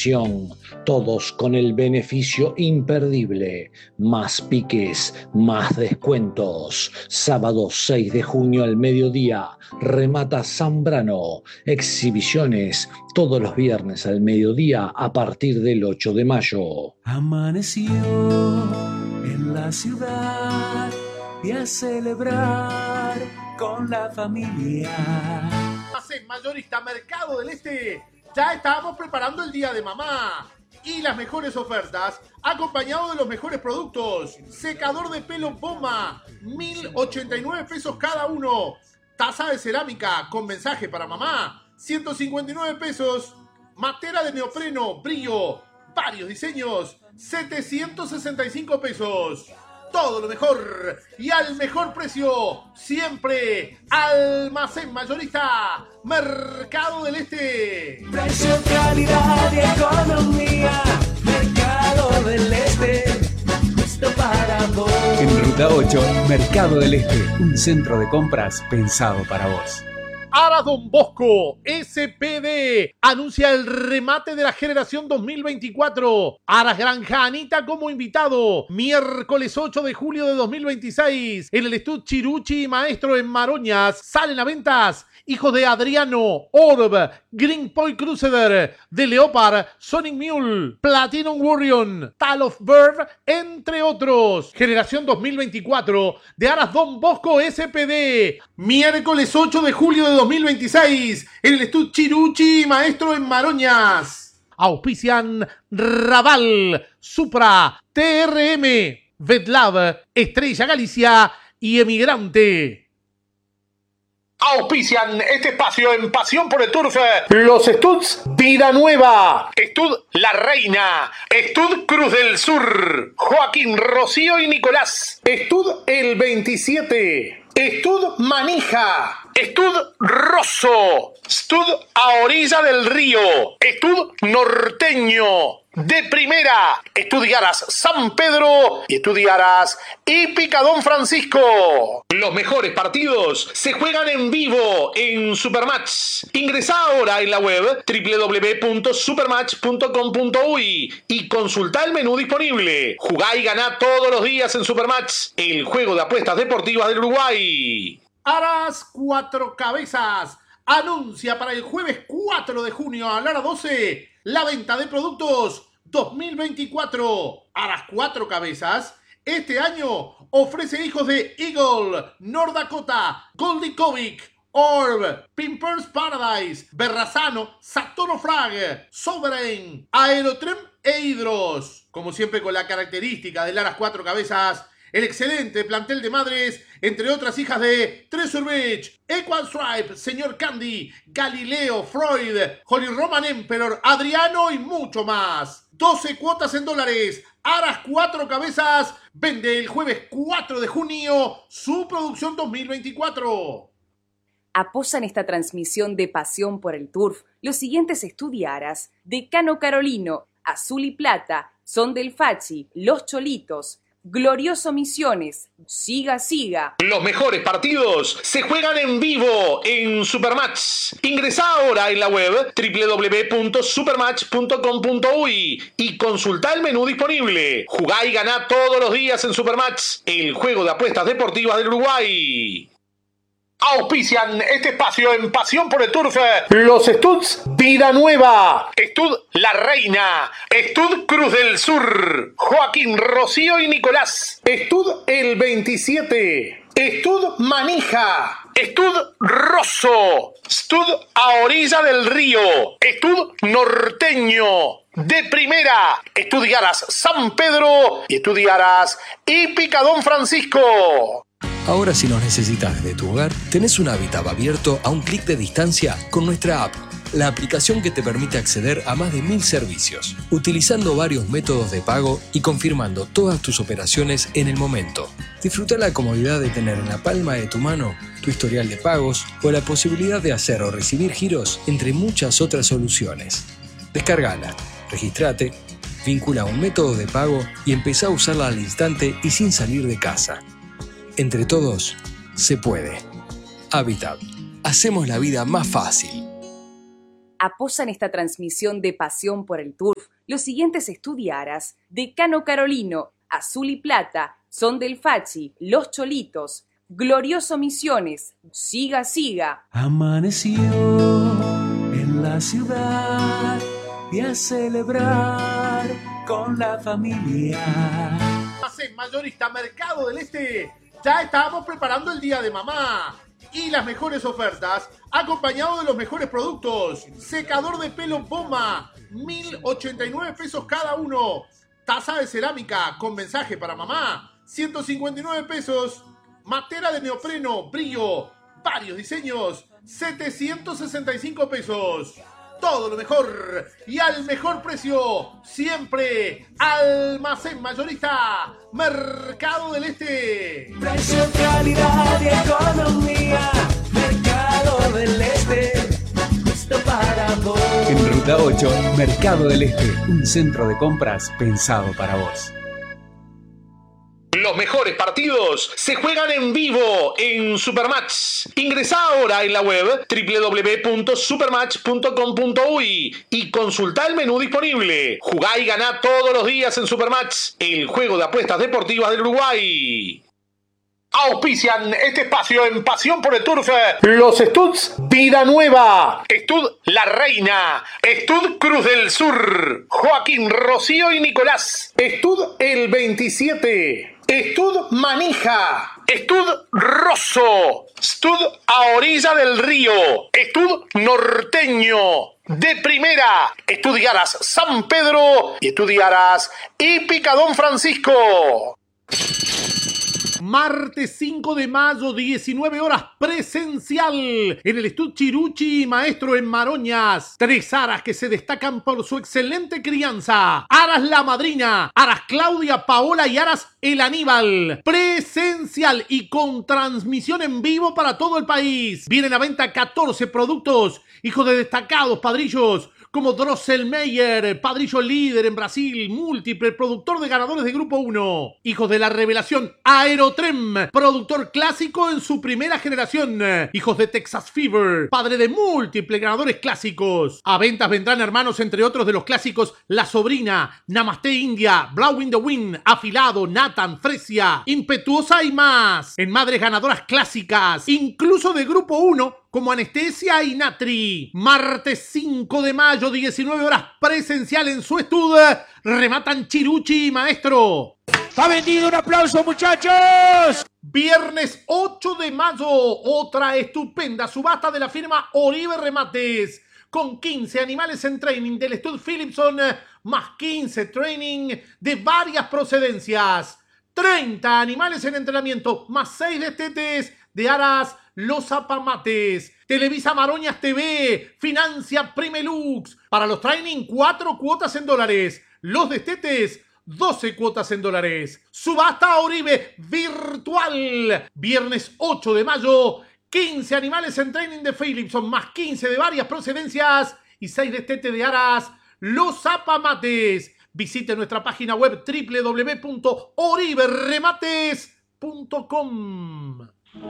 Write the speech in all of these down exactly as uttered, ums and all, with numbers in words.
atención, todos con el beneficio imperdible. Más piques, más descuentos. Sábado seis de junio al mediodía, remata Zambrano. Exhibiciones todos los viernes al mediodía a partir del ocho de mayo. Amaneció en la ciudad y a celebrar con la familia. En Mayorista Mercado del Este ya estábamos preparando el Día de Mamá y las mejores ofertas acompañado de los mejores productos. Secador de pelo Poma, mil ochenta y nueve pesos cada uno. Taza de cerámica con mensaje para mamá, ciento cincuenta y nueve pesos. Matera de neopreno, brillo, varios diseños, setecientos sesenta y cinco pesos. Todo lo mejor y al mejor precio. Siempre Almacén Mayorista Mercado del Este. Precio, calidad y economía. Mercado del Este. Justo para vos. En Ruta ocho, Mercado del Este. Un centro de compras pensado para vos. Aras Don Bosco, S P D, anuncia el remate de la generación dos mil veinticuatro. Aras Granja Anita como invitado. Miércoles ocho de julio de dos mil veintiséis. En el Estud Chiruchi Maestro en Maroñas. Salen a ventas hijos de Adriano, Orb, Green Point Crusader, The Leopard, Sonic Mule, Platinum Warrior, Tal of Bird, entre otros. Generación dos mil veinticuatro de Aras Don Bosco S P D. Miércoles ocho de julio de dos mil veintiséis en el Estud Chiruchi Maestro en Maroñas. Auspician Raval, Supra, T R M, Vetlab, Estrella Galicia y Emigrante. Auspician este espacio en Pasión por el Turf. Los Studs Vida Nueva, Estud La Reina, Estud Cruz del Sur, Joaquín, Rocío y Nicolás, Estud El veintisiete, Estud Manija, Estud Rosso, Estud A Orilla del Río, Estud Norteño, de Primera, Estudiaras San Pedro y Estudiaras Hípica Don Francisco. Los mejores partidos se juegan en vivo en Supermatch. Ingresá ahora en la web doble u doble u doble u punto supermatch punto com punto uy y consultá el menú disponible. Jugá y ganá todos los días en Supermatch, el juego de apuestas deportivas del Uruguay. Aras Cuatro Cabezas anuncia para el jueves cuatro de junio a la hora doce la venta de productos dos mil veinticuatro. Aras Cuatro Cabezas este año ofrece hijos de Eagle, North Dakota, Goldie Kovic, Orb, Pimpers Paradise, Berrazano, Saturno Frag, Sovereign, Aerotrem e Hidros. Como siempre con la característica del Aras Cuatro Cabezas, el excelente plantel de madres, entre otras hijas de Treasure Beach, Equal Stripe, Señor Candy, Galileo, Freud, Holy Roman Emperor, Adriano y mucho más. doce cuotas en dólares. Aras Cuatro Cabezas vende el jueves cuatro de junio su producción dos mil veinticuatro. Apoyan esta transmisión de Pasión por el Turf los siguientes estudiaras: Decano Carolino, Azul y Plata, Son del Fachi, Los Cholitos, Glorioso Misiones, Siga Siga. Los mejores partidos se juegan en vivo en Supermatch. Ingresá ahora en la web doble u doble u doble u punto supermatch punto com punto uy y consultá el menú disponible. Jugá y ganá todos los días en Supermatch, el juego de apuestas deportivas del Uruguay. Auspician este espacio en Pasión por el Turf. Los Studs Vida Nueva, Estud La Reina, Estud Cruz del Sur, Joaquín, Rocío y Nicolás, Estud El veintisiete, Estud Manija, Estud Rosso, Estud A Orilla del Río, Estud Norteño, de Primera, Estudiaras San Pedro y Estudiaras Hípica Don Francisco. Ahora, si nos necesitas desde tu hogar, tenés un Habitat abierto a un clic de distancia con nuestra app, la aplicación que te permite acceder a más de mil servicios, utilizando varios métodos de pago y confirmando todas tus operaciones en el momento. Disfruta la comodidad de tener en la palma de tu mano tu historial de pagos o la posibilidad de hacer o recibir giros, entre muchas otras soluciones. Descárgala, registrate, vincula un método de pago y empezá a usarla al instante y sin salir de casa. Entre todos, se puede. Habitat. Hacemos la vida más fácil. apoyan esta transmisión de Pasión por el Turf los siguientes estudiaras: Decano Carolino, Azul y Plata, Son del Fachi, Los Cholitos, Glorioso Misiones, Siga Siga. Amaneció en la ciudad y a celebrar con la familia. Almacén Mayorista Mercado del Este, ya estábamos preparando el Día de Mamá y las mejores ofertas, acompañado de los mejores productos. Secador de pelo Poma, mil ochenta y nueve pesos cada uno. Taza de cerámica con mensaje para mamá, ciento cincuenta y nueve pesos. Matera de neopreno, brillo, varios diseños, setecientos sesenta y cinco pesos. Todo lo mejor y al mejor precio, siempre. Almacén Mayorista Mercado del Este. Precio, calidad y economía. Mercado del Este, justo para vos. En Ruta ocho, Mercado del Este, un centro de compras pensado para vos. Los mejores partidos se juegan en vivo en Supermatch. Ingresá ahora en la web doble u doble u doble u punto supermatch punto com punto uy y consultá el menú disponible. Jugá y ganá todos los días en Supermatch, el juego de apuestas deportivas del Uruguay. Auspician este espacio en Pasión por el Turf los Studs Vida Nueva, Stud La Reina, Stud Cruz del Sur, Joaquín, Rocío y Nicolás, Stud El veintisiete, Stud Manija, Stud Rosso, Stud A Orilla del Río, Stud Norteño, de Primera, Estudiaras San Pedro y Estudiaras Hípica Don Francisco. Martes cinco de mayo, diecinueve horas, presencial en el Estud Chiruchi Maestro en Maroñas. Tres aras que se destacan por su excelente crianza. Aras La Madrina, Aras Claudia Paola y Aras El Aníbal. Presencial y con transmisión en vivo para todo el país. Vienen a venta catorce productos, hijos de destacados padrillos como Drosselmeyer, padrillo líder en Brasil, múltiple productor de ganadores de Grupo uno. Hijos de la revelación Aerotrem, productor clásico en su primera generación. Hijos de Texas Fever, padre de múltiples ganadores clásicos. A ventas vendrán hermanos entre otros de los clásicos La Sobrina, Namaste India, Blowing the Wind, Afilado, Nathan, Fresia, Impetuosa y más. En madres ganadoras clásicas, incluso de Grupo uno, como Anestesia y Natri. Martes cinco de mayo, diecinueve horas, presencial en su estudio. Rematan Chiruchi Maestro. ¡Está vendido! ¡Un aplauso, muchachos! Viernes ocho de mayo, otra estupenda subasta de la firma Oribe Remates, con quince animales en training del Stud Philipson, más quince training de varias procedencias. treinta animales en entrenamiento, más seis destetes de Aras Los Zapamates. Televisa Maroñas T V, financia Primelux. Para los training, cuatro cuotas en dólares. Los destetes, doce cuotas en dólares. Subasta Oribe virtual. Viernes ocho de mayo, quince animales en training de Philipson, más quince de varias procedencias y seis destetes de Aras Los Zapamates. Visite nuestra página web doble u doble u doble u punto oribe remates punto com.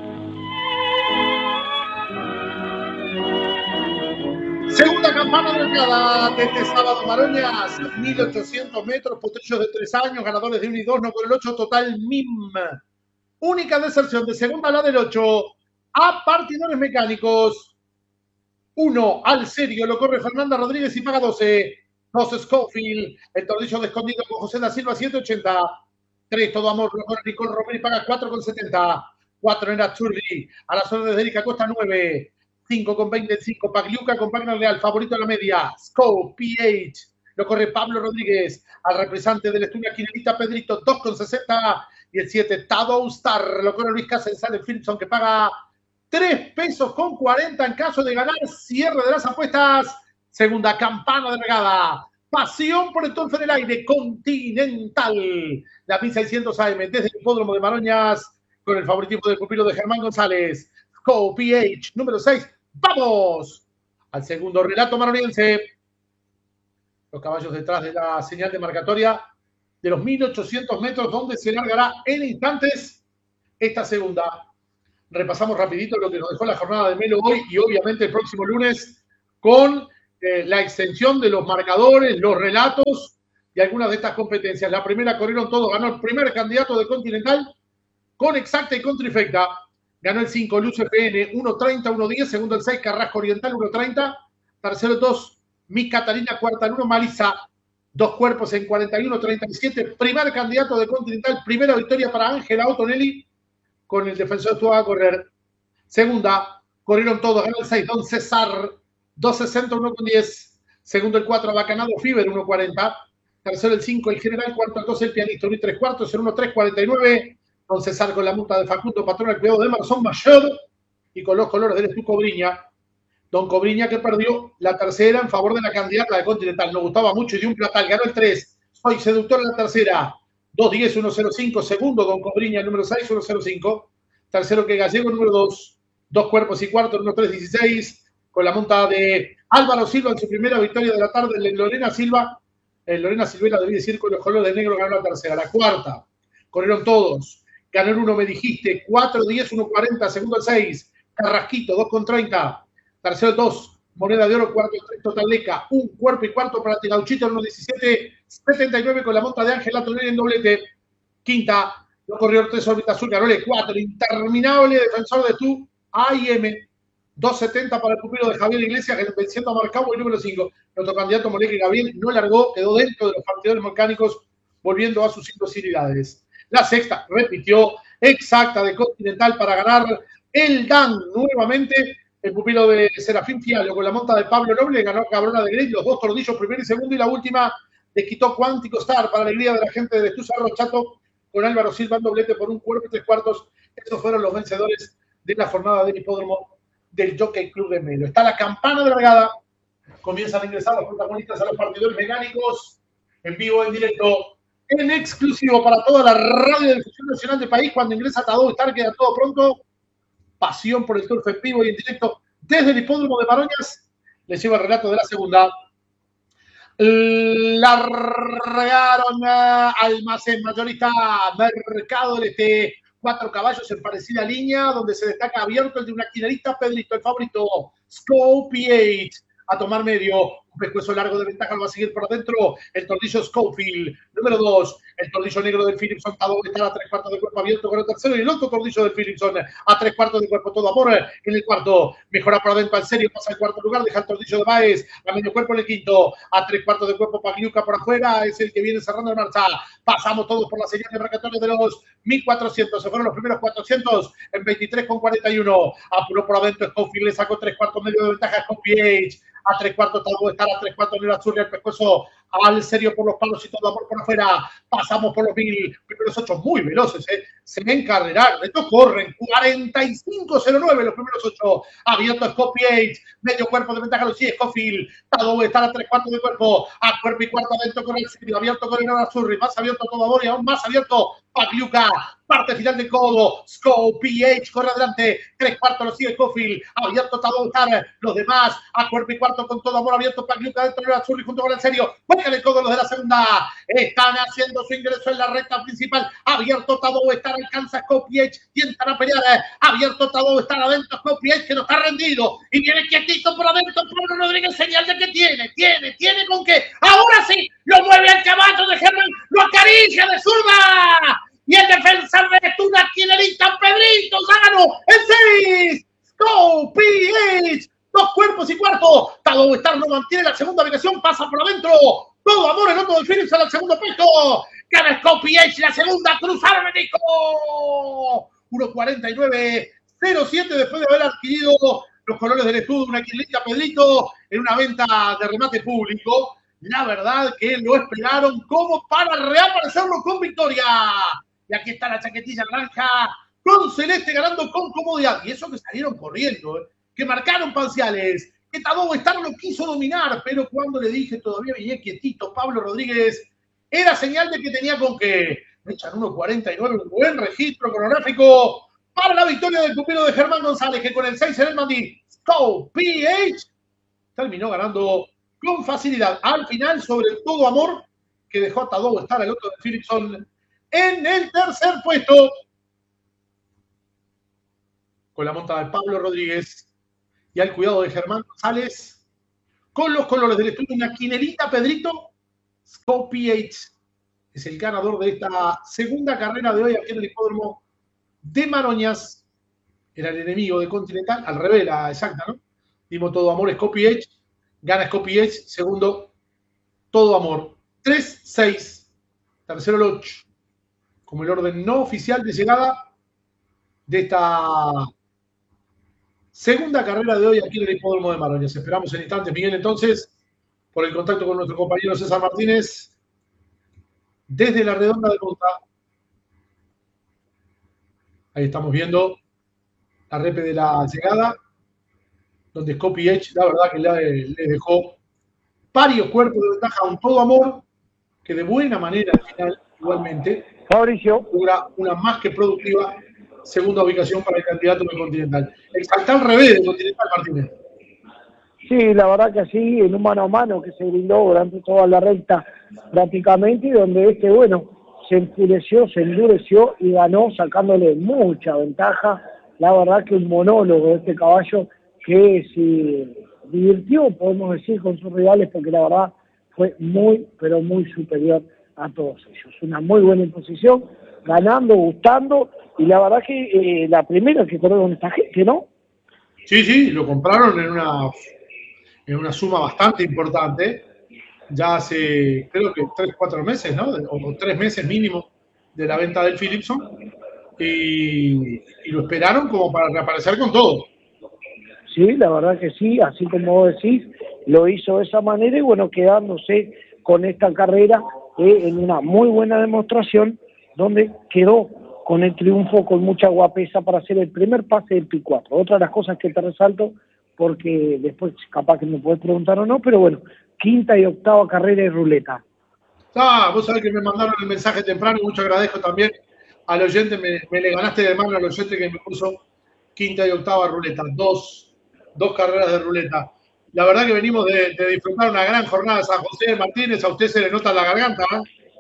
Segunda campana de entrada de este sábado, Maroñas, mil ochocientos metros, potrillos de tres años, ganadores de uno y dos, no por el ocho, total M I M. Única deserción de segunda a la del ocho, a partidores mecánicos. uno al serio, lo corre Fernanda Rodríguez y paga doce. dos Schofield, el tordillo de escondido con José da Silva, siete ochenta. tres Todo Amor, lo corre Nicole Romero y paga cuatro con setenta. cuatro en Azzurri, a las órdenes de Erika Costa, nueve. cinco con veinticinco, Pagliuca con Pagna Real, favorito a la media. Scope, P H, lo corre Pablo Rodríguez, al representante del estudio Quinelita Pedrito, dos con sesenta. Y el siete, Tado Star, lo corre Luis Casas de Philipson, que paga tres pesos con cuarenta en caso de ganar. Cierre de las apuestas, segunda campana de regada. Pasión por el Turf en el aire, Continental. La mil seiscientos A M desde el hipódromo de Maroñas, con el favoritismo del pupilo de Germán González. Scope, P H, número seis. ¡Vamos! Al segundo relato maroniense. Los caballos detrás de la señal de marcatoria de los mil ochocientos metros, donde se largará en instantes esta segunda. Repasamos rapidito lo que nos dejó la jornada de Melo hoy y obviamente el próximo lunes con eh, la extensión de los marcadores, los relatos y algunas de estas competencias. La primera corrieron todos, ganó el primer candidato de Continental con exacta y con trifecta. Ganó el cinco, Luz F N, uno treinta, uno diez. Segundo el seis, Carrasco Oriental, uno treinta. Tercero el dos, Miss Catalina. Cuarta el uno, Marisa. Dos cuerpos en cuarenta y uno treinta y siete. Primer candidato de Continental. Primera victoria para Ángela Ottonelli con el defensor estuvo a correr. Segunda, corrieron todos. Ganó el seis, Don César. dos sesenta, uno diez. Segundo el cuatro, Bacanado Fiber, uno cuarenta. Tercero el cinco, el General. Cuarto el dos, el Pianista. uno y tres cuartos, el uno tres cuarenta y nueve. Don César con la multa de Facundo Patrón al cuidado de Emerson Mayor y con los colores del Estu Cobriña. Don Cobriña que perdió la tercera en favor de la candidata de Continental. Nos gustaba mucho y dio un platal. Ganó el tres. Soy seductor en la tercera. dos diez, uno cero cinco. Segundo, Don Cobriña, el número seis, uno cero cinco. Tercero que Gallego, número dos. Dos cuerpos y cuarto, uno tres dieciséis. Con la monta de Álvaro Silva en su primera victoria de la tarde. En Lorena Silva. En Lorena Silvera, debí decir, con los colores de negro ganó la tercera. La cuarta. Corrieron todos. Ganó el uno, me dijiste, cuatro diez, uno cuarenta, segundo el seis, Carrasquito, dos con treinta, tercero el dos, Moneda de Oro, cuarto el tres, Totaleca, un cuerpo y cuarto para Tigauchito, uno diecisiete, setenta y nueve con la monta de Ángela Tonelli en doblete, quinta, no corrió el tres, órbita azul, ganó el cuatro, interminable defensor de tu A I M, dos setenta para el pupilo de Javier Iglesias, venciendo a Marcabo y número cinco, nuestro candidato Moleque Gabriel no largó, quedó dentro de los partidores mecánicos, volviendo a sus imposibilidades. La sexta repitió exacta de Continental para ganar el D A N nuevamente. El pupilo de Serafín Fiallo con la monta de Pablo Noble ganó Cabrona de Grey, los dos tordillos, primero y segundo, y la última de quitó Cuántico Star para alegría de la gente de Estuza Rochato con Álvaro Silva en doblete por un cuerpo y tres cuartos. Esos fueron los vencedores de la jornada del hipódromo del Jockey Club de Melo. Está la campana de largada. Comienzan a ingresar los protagonistas a los partidores mecánicos en vivo, en directo, en exclusivo para toda la radio de difusión nacional del país. Cuando ingresa Tadou Star, queda todo pronto. Pasión por el turf en vivo y en directo desde el hipódromo de Maroñas. Les llevo el relato de la segunda. Largaron Almacén Mayorista Mercado del Este. Cuatro caballos en parecida línea, donde se destaca abierto el de una quinerista Pedrito, el favorito Scope ocho. A tomar medio, un pescuezo largo de ventaja lo va a seguir por adentro el tordillo Schofield, número dos, el tordillo negro del Philipson, está a tres cuartos de cuerpo abierto con el tercero, y el otro tordillo del Philipson a tres cuartos de cuerpo, todo amor en el cuarto, mejora por adentro al serio, pasa al cuarto lugar, deja el tordillo de Baez, a medio cuerpo en el quinto, a tres cuartos de cuerpo Pagliuca por afuera, es el que viene cerrando la marcha, pasamos todos por la señal de marcatorio de los mil cuatrocientos, se fueron los primeros cuatrocientos en veintitrés con cuarenta y uno, apuró por adentro Schofield, le sacó tres cuartos medio de ventaja a Scofield, a tres cuartos, Tadou Star a tres cuartos, en el azul y el pescuezo al serio por los palos y todo amor por afuera. Pasamos por los mil, primeros ocho muy veloces, ¿eh? Se ven encarrerar, estos corren, cuarenta y cinco cero nueve los primeros ocho, abierto Scofield, medio cuerpo de ventaja, lo sigue Scofield, Tadou Star a tres cuartos de cuerpo, a cuerpo y cuarto adentro con el serio, abierto con el azul, más abierto todo amor y aún más abierto Pagliuca, parte final de codo, Scope ocho corre adelante, tres cuartos lo sigue Scofield, abierto Tadou Star, los demás a cuerpo y cuarto con todo amor, abierto Pagliuca dentro del azul y junto con el serio, buscan el codo los de la segunda, están haciendo su ingreso en la recta principal, abierto Tadou Star, alcanza Scope ocho y entran a pelear, abierto Tadou Star adentro, Scope ocho que no está rendido y viene quietito por adentro, Pablo Rodríguez, señal de que tiene, tiene, tiene con qué, ahora sí, lo mueve al caballo de Germán, lo acaricia de zurda. Y el defensor de una quinerita Pedrito ganó el seis. Scope ocho. Dos cuerpos y cuarto. Tadou Star no mantiene la segunda ubicación. Pasa por adentro. Todo amor el otro del Phillips al segundo puesto. Gana Scope ocho. La segunda cruzaron el disco. uno cuarenta y nueve cero siete después de haber adquirido los colores del escudo. Una quinerita Pedrito en una venta de remate público. La verdad que lo esperaron como para reaparecerlo con victoria. Y aquí está la chaquetilla naranja con celeste ganando con comodidad. Y eso que salieron corriendo, ¿eh? Que marcaron parciales, que Tadou Star lo quiso dominar, pero cuando le dije todavía venía quietito Pablo Rodríguez, era señal de que tenía con que. Me echan uno cuarenta y nueve, un buen registro cronográfico para la victoria del pupilo de Germán González, que con el seis en el mandí, Scope ocho, terminó ganando con facilidad. Al final, sobre el todo amor, que dejó a Tadou Star el otro de Philipson en el tercer puesto. Con la monta de Pablo Rodríguez y al cuidado de Germán González. con los colores del estudio, una quinelita, Pedrito. Scopiage es el ganador de esta segunda carrera de hoy aquí en el hipódromo de Maroñas. Era el enemigo de Continental, al revés, la exacta, ¿no? Dimos Todo Amor, Scopiage, gana Scopiage, segundo, Todo Amor. tres seis, tercero el ocho, como el orden no oficial de llegada de esta segunda carrera de hoy aquí en el hipódromo de Maroñas. Esperamos en instantes, Miguel, entonces, por el contacto con nuestro compañero César Martínez, desde la redonda de Punta. Ahí estamos viendo la repe de la llegada, donde Scopy Edge, la verdad que le, le dejó varios cuerpos de ventaja a un Todo Amor, que de buena manera al final, igualmente, Mauricio, logra una más que productiva segunda ubicación para el candidato del Continental. El saltar al revés del Continental, Martínez. sí, la verdad que sí, en un mano a mano que se brindó durante toda la recta prácticamente, y donde este, bueno, se enfureció, se endureció y ganó sacándole mucha ventaja. La verdad que un monólogo de este caballo que se divirtió, podemos decir, con sus rivales, porque la verdad fue muy, pero muy superior a todos ellos. Una muy buena imposición, ganando, gustando, y la verdad que eh, la primera que corrió con esta gente, ¿no? Sí, sí, lo compraron en una, en una suma bastante importante, ya hace creo que tres, cuatro meses, ¿no? O tres meses mínimo de la venta del Philipson, y, y lo esperaron como para reaparecer con todo. Sí, la verdad que sí, así como vos decís, lo hizo de esa manera y bueno, quedándose con esta carrera eh, en una muy buena demostración, donde quedó con el triunfo con mucha guapesa para hacer el primer pase del P cuatro. Otra de las cosas que te resalto, porque después capaz que me podés preguntar o no, pero bueno, quinta y octava carrera de ruleta. Ah, vos sabés que me mandaron el mensaje temprano, y mucho agradezco también al oyente, me, me le ganaste de mano al oyente que me puso quinta y octava ruleta, dos, dos carreras de ruleta. La verdad que venimos de, de disfrutar una gran jornada de San José. Martínez, a usted se le nota la garganta, ¿no?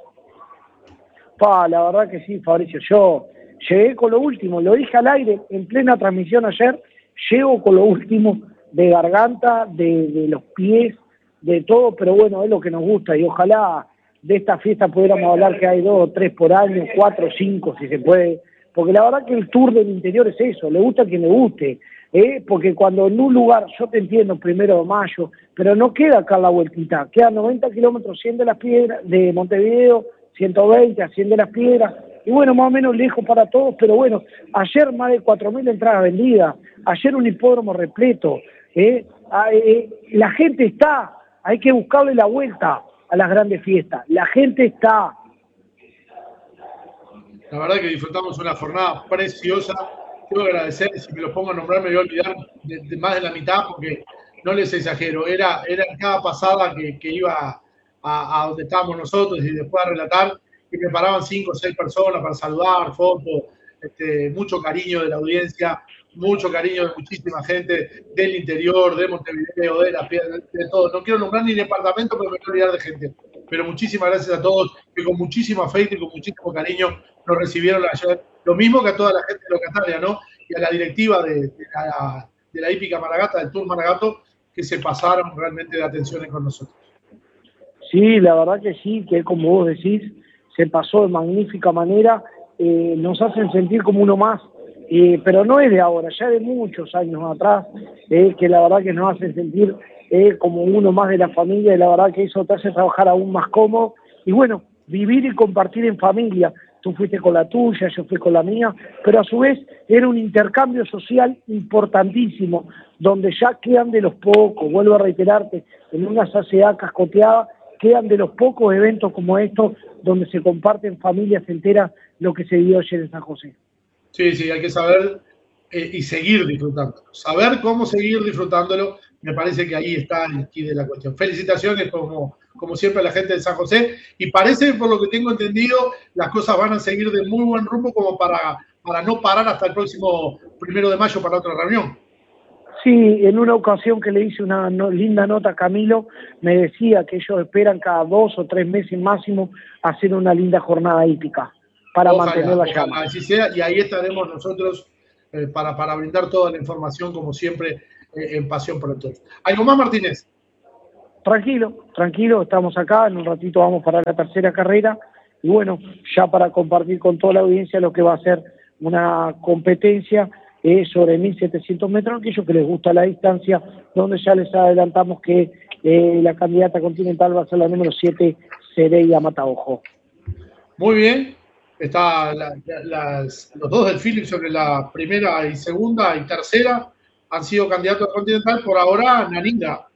Pa, la verdad que sí, Fabricio, yo llegué con lo último, lo dije al aire en plena transmisión ayer, llego con lo último de garganta, de, de los pies, de todo, pero bueno, es lo que nos gusta y ojalá de esta fiesta pudiéramos hablar que hay dos o tres por año, cuatro o cinco si se puede, porque la verdad que el tour del interior es eso, le gusta a quien le guste, ¿eh? Porque cuando en un lugar, yo te entiendo, primero de mayo, pero no queda acá la vueltita, quedan noventa kilómetros, cien de las piedras, de Montevideo, ciento veinte a cien de las piedras, y bueno, más o menos lejos para todos, pero bueno, ayer más de cuatro mil entradas vendidas, ayer un hipódromo repleto, ¿eh? Ah, eh, la gente está, hay que buscarle la vuelta a las grandes fiestas, la gente está. La verdad que disfrutamos una jornada preciosa. Quiero agradecer, si me lo pongo a nombrar me voy a olvidar de, de más de la mitad, porque no les exagero, era, era cada pasada que, que iba a, a donde estábamos nosotros y después a relatar, y me paraban cinco o seis personas para saludar, fotos, este, mucho cariño de la audiencia, mucho cariño de muchísima gente del interior, de Montevideo, de La Piedra, de todo. No quiero nombrar ni departamento, pero me voy a olvidar de gente. Pero muchísimas gracias a todos que con muchísimo afecto y con muchísimo cariño nos recibieron ayer. Lo mismo que a toda la gente locataria, ¿no? Y a la directiva de, de, la, de la hípica Maragata, del Tour Maragato, que se pasaron realmente de atenciones con nosotros. Sí, la verdad que sí, que como vos decís, se pasó de magnífica manera, eh, nos hacen sentir como uno más, eh, pero no es de ahora, ya de muchos años atrás, eh, que la verdad que nos hacen sentir eh, como uno más de la familia, y la verdad que eso te hace trabajar aún más cómodo, y bueno, vivir y compartir en familia. Tú fuiste con la tuya, yo fui con la mía, pero a su vez era un intercambio social importantísimo, donde ya quedan de los pocos, vuelvo a reiterarte, en una sociedad cascoteada, quedan de los pocos eventos como estos, donde se comparten familias enteras lo que se vivió ayer en San José. Sí, sí, hay que saber eh, y seguir disfrutándolo. Saber cómo seguir disfrutándolo, me parece que ahí está el key de la cuestión. Felicitaciones, como, como siempre, a la gente de San José. Y parece, por lo que tengo entendido, las cosas van a seguir de muy buen rumbo como para, para no parar hasta el próximo primero de mayo para otra reunión. Sí, en una ocasión que le hice una no, linda nota a Camilo, me decía que ellos esperan cada dos o tres meses máximo hacer una linda jornada hípica para Ojalá, mantener la ojalá, llama. así sea, y ahí estaremos nosotros eh, para, para brindar toda la información, como siempre, eh, en Pasión por el Tour. ¿Algo más, Martínez? tranquilo, tranquilo, estamos acá, en un ratito vamos para la tercera carrera, y bueno, ya para compartir con toda la audiencia lo que va a ser una competencia eh, sobre mil setecientos metros, aquellos que les gusta la distancia, donde ya les adelantamos que eh, la candidata continental va a ser la número siete, Sereia Mataojo. Muy bien, está la, la, las, los dos del feeling sobre la primera y segunda y tercera han sido candidatos a continental, por ahora Naninga.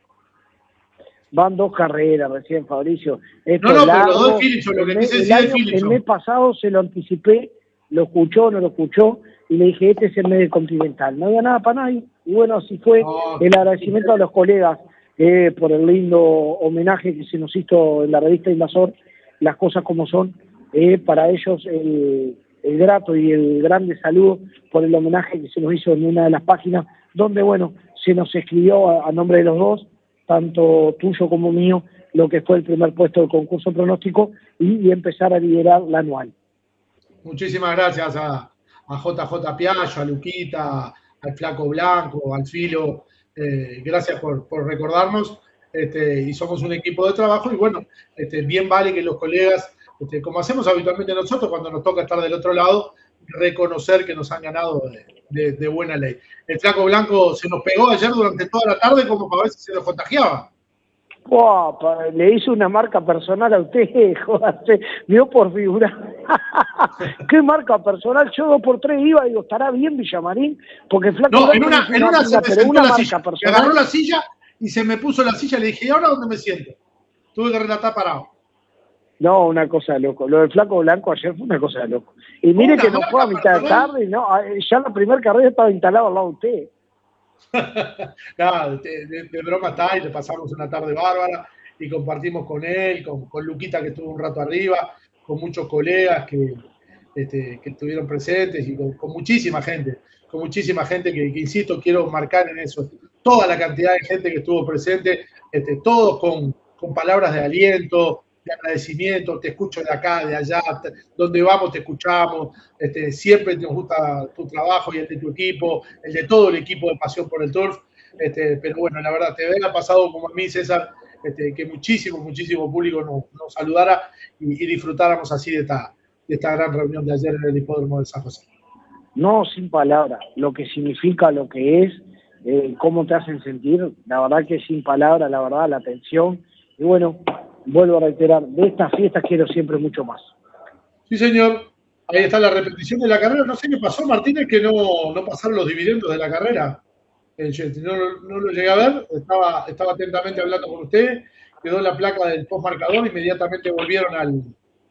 Van dos carreras recién, Fabricio. Esto no, no, largo, pero los dos Philipson, lo que mes, quise el, decir año, de Philipson. el mes pasado se lo anticipé, lo escuchó, no lo escuchó, y le dije, este es el mes del Continental. No había nada para nadie, y bueno, así fue. Oh, el agradecimiento a los colegas eh, por el lindo homenaje que se nos hizo en la revista Invasor, las cosas como son, eh, para ellos el, el grato y el grande saludo por el homenaje que se nos hizo en una de las páginas, donde bueno, se nos escribió a, a nombre de los dos, tanto tuyo como mío, lo que fue el primer puesto del concurso pronóstico y, y empezar a liderar la anual. Muchísimas gracias a, a J J Piaggio, a Luquita, al Flaco Blanco, al Filo, eh, gracias por, por recordarnos, este, y somos un equipo de trabajo, y bueno, este, bien vale que los colegas, este, como hacemos habitualmente nosotros cuando nos toca estar del otro lado, reconocer que nos han ganado de, de, de buena ley. El Flaco Blanco se nos pegó ayer durante toda la tarde como para ver si se nos contagiaba. Wow, le hizo una marca personal a usted, joder, vio por figurar. ¿Qué marca personal? Yo dos por tres iba y digo, ¿estará bien Villamarín? Porque Flaco no, Blanco en una, no en una se me sentó una la marca silla, personal. me agarró la silla y se me puso la silla y le dije, ¿y ahora dónde me siento? Tuve que relatar parado. No, una cosa de loco. Lo del Flaco Blanco ayer fue una cosa de loco. Y mire una que no fue a mitad de tarde, no, ya la primera carrera estaba instalado al lado de usted. Nada, de, de, de broma está, y le pasamos una tarde bárbara y compartimos con él, con, con Luquita que estuvo un rato arriba, con muchos colegas que, este, que estuvieron presentes y con, con muchísima gente, con muchísima gente que, que, insisto, quiero marcar en eso, toda la cantidad de gente que estuvo presente, este, todos con, con palabras de aliento, de agradecimiento, te escucho de acá, de allá, te, donde vamos te escuchamos, este, siempre nos gusta tu trabajo y el de tu equipo, el de todo el equipo de Pasión por el Turf, este, pero bueno, la verdad, te ha pasado como a mí, César, este, que muchísimo, muchísimo público nos, nos saludara y, y disfrutáramos así de esta, de esta gran reunión de ayer en el hipódromo de San José. No, sin palabras, lo que significa, lo que es, eh, cómo te hacen sentir, la verdad que sin palabras, la verdad, la atención, y bueno, vuelvo a reiterar, de estas fiestas quiero siempre mucho más. Sí, señor. Ahí está la repetición de la carrera. No sé qué pasó, Martínez, que no, no pasaron los dividendos de la carrera. Eh, no, no lo llegué a ver. Estaba, estaba atentamente hablando con usted. Quedó la placa del postmarcador. Inmediatamente volvieron al,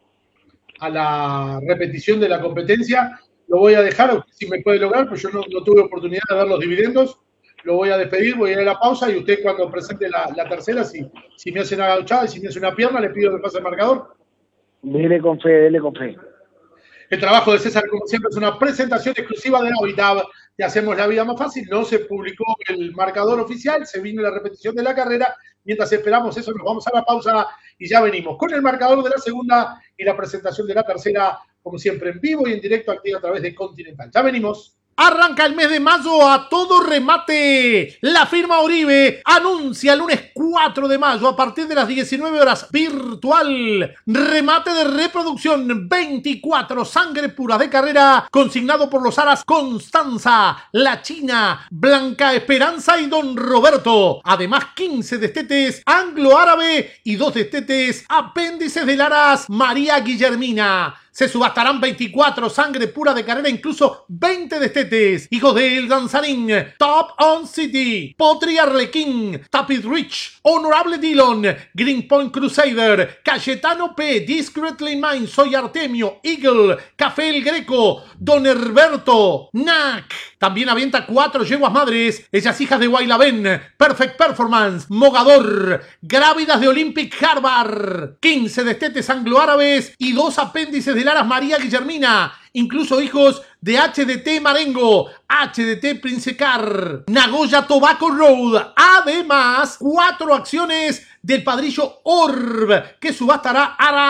a la repetición de la competencia. Lo voy a dejar, si me puede lograr, pues yo no, no tuve oportunidad de ver los dividendos. Lo voy a despedir, voy a ir a la pausa y usted cuando presente la, la tercera, si, si me hace una gauchada y si me hace una pierna, le pido que pase el marcador. Dele con fe, dele con fe. El trabajo de César, como siempre, es una presentación exclusiva de Habitat. Te hacemos la vida más fácil. No se publicó el marcador oficial, se vino la repetición de la carrera. Mientras esperamos eso, nos vamos a la pausa y ya venimos con el marcador de la segunda y la presentación de la tercera, como siempre, en vivo y en directo aquí a través de Continental. Ya venimos. Arranca el mes de mayo a todo remate. La firma Oribe anuncia el lunes cuatro de mayo a partir de las diecinueve horas virtual. Remate de reproducción veinticuatro, sangre pura de carrera, consignado por los aras Constanza, La China, Blanca Esperanza y Don Roberto. Además, quince destetes anglo-árabe y dos destetes apéndices del aras María Guillermina. Se subastarán veinticuatro, sangre pura de carrera, incluso veinte destetes. Hijos del Danzarín, Top On City, Potri Arlequín, Tapit Rich, Honorable Dillon, Greenpoint Crusader, Cayetano P, Discreetly Mine, Soy Artemio, Eagle, Café El Greco, Don Herberto, Nac. También avienta cuatro yeguas madres, ellas hijas de Guaylabén, Perfect Performance, Mogador, Grávidas de Olympic Harvard, quince destetes anglo-árabes y dos apéndices de Laras María Guillermina, incluso hijos de H D T Marengo, H D T Princecar, Nagoya Tobacco Road. Además, cuatro acciones del padrillo Orb, que subastará aras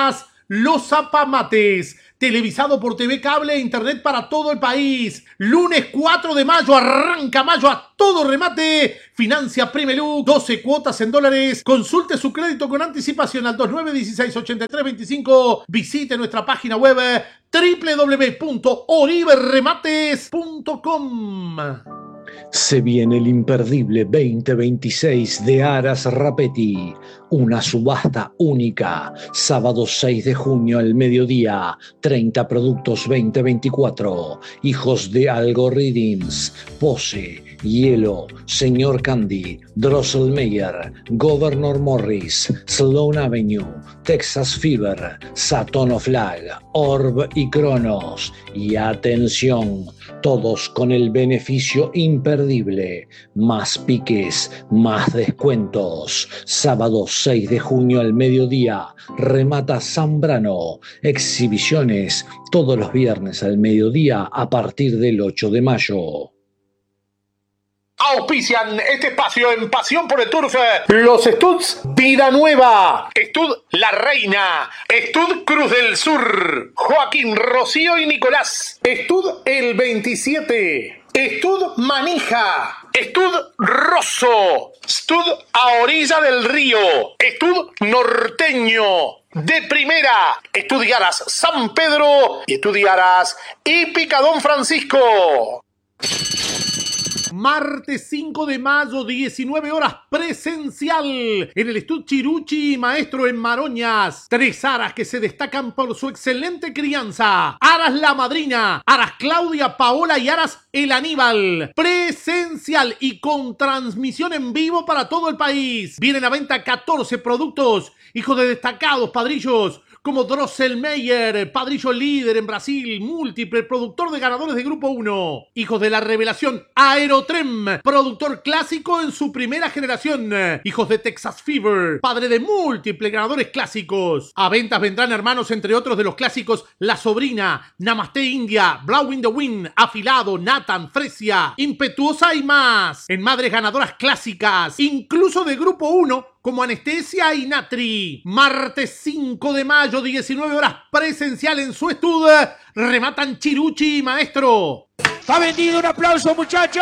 Los Zapamates, televisado por T V Cable e Internet para todo el país. Lunes cuatro de mayo, arranca mayo a todo remate. Financia Primelux, doce cuotas en dólares. Consulte su crédito con anticipación al dos nueve uno seis ocho tres dos cinco. Visite nuestra página web doble u doble u doble u punto oribe remates punto com. Se viene el imperdible veinte veintiséis de Aras Rapetti, una subasta única, sábado seis de junio al mediodía, treinta productos veinte veinticuatro, hijos de Algorithms, Pose, Hielo, Señor Candy, Drosselmeyer, Governor Morris, Sloan Avenue, Texas Fever, Saturn Flag, Orb y Cronos. Y atención, todos con el beneficio imperdible, más piques, más descuentos. Sábado seis de junio al mediodía, remata Zambrano. Exhibiciones todos los viernes al mediodía a partir del ocho de mayo. Auspician este espacio en Pasión por el Turf los Studs Vida Nueva, Stud La Reina, Stud Cruz del Sur, Joaquín, Rocío y Nicolás, Stud El veintisiete, Stud Manija, Stud Rosso, Stud A Orilla del Río, Stud Norteño. De primera, Estudiaras San Pedro y Estudiaras Hípica Don Francisco. Martes cinco de mayo, diecinueve horas, presencial en el Estud Chiruchi Maestro en Maroñas. Tres aras que se destacan por su excelente crianza. Aras La Madrina, Aras Claudia Paola y Aras El Aníbal. Presencial y con transmisión en vivo para todo el país. Vienen a venta catorce productos, hijos de destacados padrillos como Drosselmeyer, padrillo líder en Brasil, múltiple productor de ganadores de Grupo uno. Hijos de la revelación Aerotrem, productor clásico en su primera generación. Hijos de Texas Fever, padre de múltiples ganadores clásicos. A ventas vendrán hermanos entre otros de los clásicos La Sobrina, Namaste India, Blowing the Wind, Afilado, Nathan, Fresia, Impetuosa y más. En madres ganadoras clásicas, incluso de Grupo uno, como Anestesia y Natri. Martes cinco de mayo, diecinueve horas, presencial en su estudio. Rematan Chiruchi Maestro. ¡Está vendido! ¡Un aplauso, muchachos!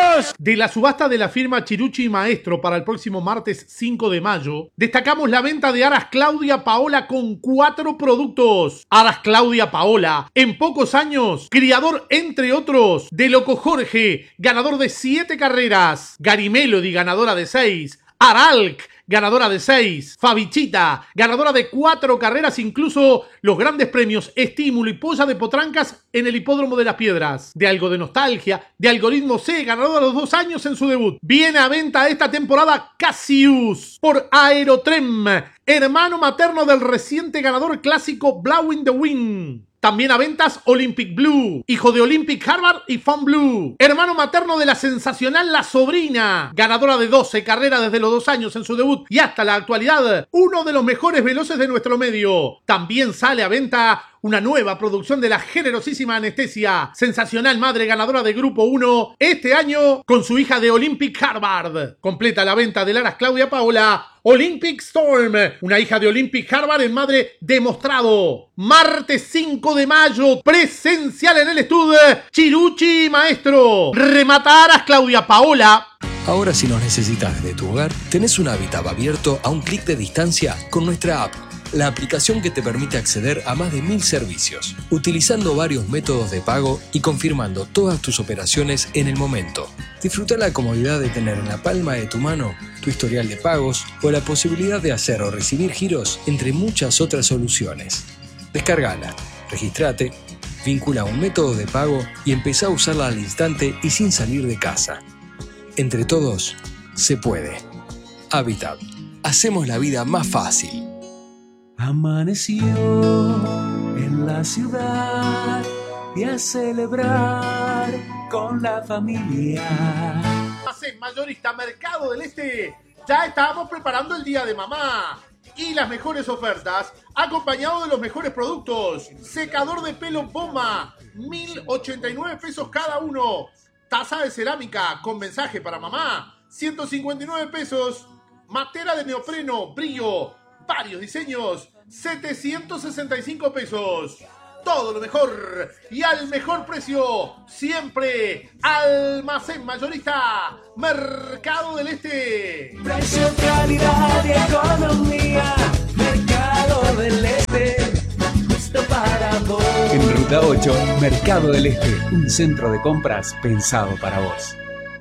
De la subasta de la firma Chiruchi Maestro para el próximo martes cinco de mayo, destacamos la venta de Aras Claudia Paola con cuatro productos. Aras Claudia Paola, en pocos años, criador entre otros de Loco Jorge, ganador de siete carreras. Gary Melody, ganadora de seis. Aralc, ganadora de seis. Fabichita, ganadora de cuatro carreras, incluso los grandes premios Estímulo y Polla de Potrancas en el Hipódromo de las Piedras. De Algo de Nostalgia, de Algoritmo C, ganadora de los dos años en su debut. Viene a venta esta temporada Cassius por Aerotrem, hermano materno del reciente ganador clásico Blowing the Wind. También a ventas Olympic Blue, hijo de Olympic Harvard y Fun Blue. Hermano materno de la sensacional La Sobrina, ganadora de doce carreras desde los dos años en su debut y hasta la actualidad, uno de los mejores veloces de nuestro medio. También sale a venta una nueva producción de la generosísima Anestesia, sensacional madre ganadora de Grupo uno, este año con su hija de Olympic Harvard. Completa la venta de Aras Claudia Paola, Olympic Storm, una hija de Olympic Harvard en madre demostrado. Martes cinco de mayo, presencial en el estudio Chiruchi Maestro. Remata Aras Claudia Paola. Ahora, si nos necesitas desde tu hogar, tenés un hábitat abierto a un clic de distancia con nuestra app. La aplicación que te permite acceder a más de mil servicios, utilizando varios métodos de pago y confirmando todas tus operaciones en el momento. Disfruta la comodidad de tener en la palma de tu mano tu historial de pagos o la posibilidad de hacer o recibir giros, entre muchas otras soluciones. Descárgala, registrate, vincula un método de pago y empezá a usarla al instante y sin salir de casa. Entre todos, se puede. Habitat. Hacemos la vida más fácil. Amaneció en la ciudad y a celebrar con la familia. En Mayorista Mercado del Este ya estábamos preparando el Día de Mamá y las mejores ofertas, acompañado de los mejores productos. Secador de pelo Poma, mil ochenta y nueve pesos cada uno. Taza de cerámica con mensaje para mamá, ciento cincuenta y nueve pesos. Matera de neopreno, brillo, varios diseños, setecientos sesenta y cinco pesos. Todo lo mejor y al mejor precio. Siempre Almacén Mayorista Mercado del Este. Precio, calidad y economía. Mercado del Este. Justo para vos. En Ruta ocho, Mercado del Este. Un centro de compras pensado para vos.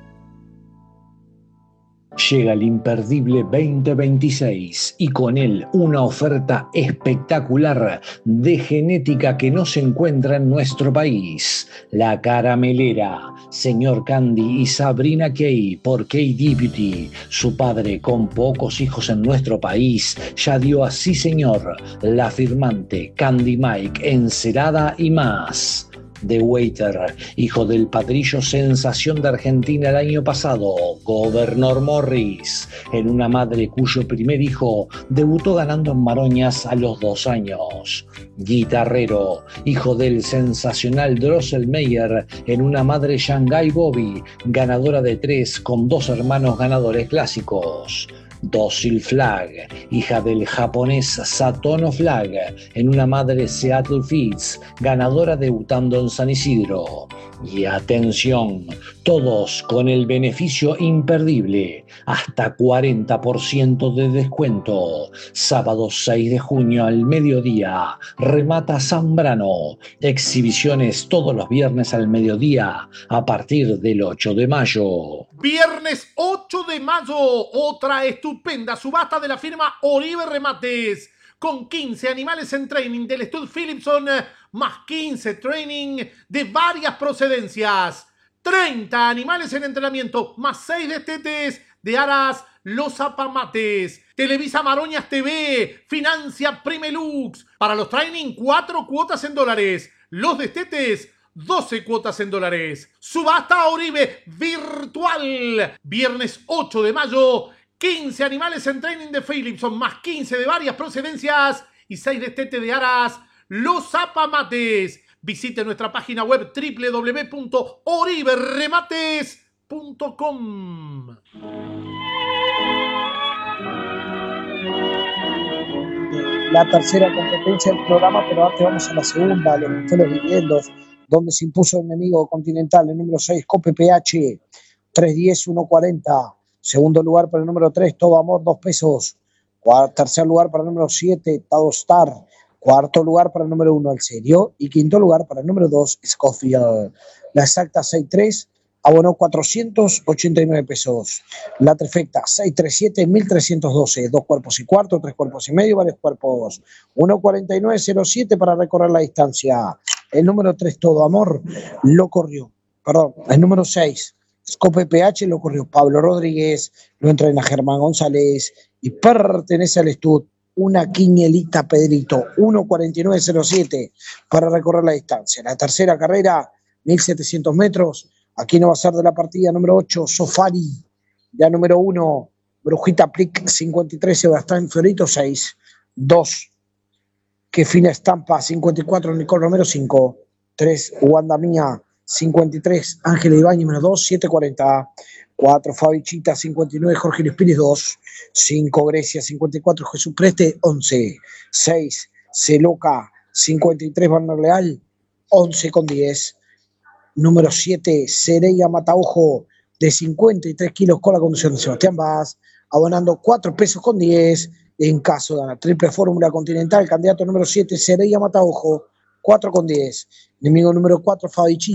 Llega el imperdible veinte veintiséis y con él una oferta espectacular de genética que no se encuentra en nuestro país. La Caramelera, Señor Candy y Sabrina Kay por Kay Deputy. Su padre, con pocos hijos en nuestro país, ya dio a Sí Señor, La Firmante, Candy Mike, Encerada y más. The Waiter, hijo del padrillo sensación de Argentina el año pasado, Governor Morris, en una madre cuyo primer hijo debutó ganando en Maroñas a los dos años. Guitarrero, hijo del sensacional Drosselmeyer, en una madre Shanghai Bobby, ganadora de tres con dos hermanos ganadores clásicos. Docile Flag, hija del japonés Satono Flag, en una madre Seattle Fits, ganadora debutando en San Isidro. Y atención, todos con el beneficio imperdible, hasta cuarenta por ciento de descuento. Sábado seis de junio al mediodía, remata Zambrano. Exhibiciones todos los viernes al mediodía, a partir del ocho de mayo. Viernes ocho de mayo, otra estupenda subasta de la firma Oribe Remates, con quince animales en training del Stud Philipson, más quince training de varias procedencias, treinta animales en entrenamiento, más seis destetes de Aras Los Apamates. Televisa Maroñas T V, financia Primelux. Para los training, cuatro cuotas en dólares. Los destetes, doce cuotas en dólares. Subasta Oribe virtual. Viernes ocho de mayo, quince animales en training de Philipson, más quince de varias procedencias y seis destetes de Aras Los Apamates. Visite nuestra página web doble u doble u doble u punto oribe remates punto com. La tercera competencia del programa, pero antes vamos a la segunda, los Busteros Viviendos, donde se impuso el enemigo continental, el número seis, Cope P H, tres diez, uno cuarenta. Segundo lugar para el número tres, Todo Amor, dos pesos. Tercer lugar para el número siete, Tado Star. Cuarto lugar para el número uno, El Serio. Y quinto lugar para el número dos, Scofield. La exacta seis tres abonó cuatrocientos ochenta y nueve pesos. La trifecta seis tres siete, mil trescientos doce. Dos cuerpos y cuarto, tres cuerpos y medio, varios cuerpos. uno cuarenta y nueve cero siete para recorrer la distancia. El número tres, Todo Amor, lo corrió. Perdón, el número seis, Scope P H, lo corrió Pablo Rodríguez, lo entrena Germán González y pertenece al Stud una quinielita Pedrito, uno cuarenta y nueve cero siete para recorrer la distancia. La tercera carrera, mil setecientos metros. Aquí no va a ser de la partida número ocho, Sofari. Ya número uno, Brujita Plic, cincuenta y tres, Sebastián Fiorito, seis. dos, Que Fina Estampa, cincuenta y cuatro, Nicole Romero, cinco. tres, Wanda Mía, cincuenta y tres, Ángela Ibáñez, menos dos, siete cuarenta. cuatro, Fabichita, cincuenta y nueve, Jorge Lispiris, dos. cinco, Grecia, cincuenta y cuatro, Jesús Preste, once. seis, Celoca, cincuenta y tres, Barner Leal, once con diez. Número siete, Sereia Mataojo, de cincuenta y tres kilos, con la conducción de Sebastián Vaz, abonando cuatro pesos con diez. En caso de ganar triple fórmula continental, candidato número siete, Sereia Mataojo, cuatro con diez. Enemigo número cuatro, Fabichita.